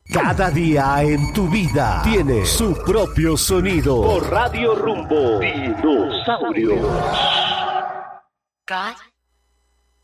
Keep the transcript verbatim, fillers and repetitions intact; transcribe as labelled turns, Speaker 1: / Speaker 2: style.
Speaker 1: Cada día en tu vida tiene su propio sonido. Por Radio Rumbo, Dinosaurios.
Speaker 2: God